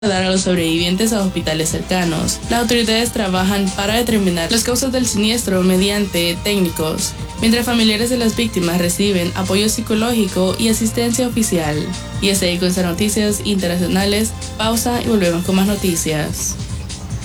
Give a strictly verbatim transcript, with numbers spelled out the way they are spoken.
trasladar a los sobrevivientes a hospitales cercanos. Las autoridades trabajan para determinar las causas del siniestro mediante técnicos, mientras familiares de las víctimas reciben apoyo psicológico y asistencia oficial. Y hasta ahí con estas noticias internacionales. Pausa y volvemos con más noticias.